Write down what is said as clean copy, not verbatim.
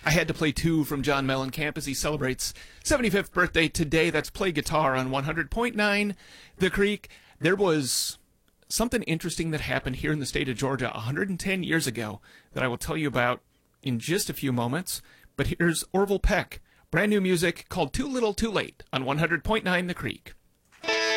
I had to play two from John Mellencamp as he celebrates 75th birthday today. That's Play Guitar on 100.9 The Creek. There was something interesting that happened here in the state of Georgia 110 years ago that I will tell you about in just a few moments. But here's Orville Peck, brand new music called Too Little Too Late on 100.9 The Creek.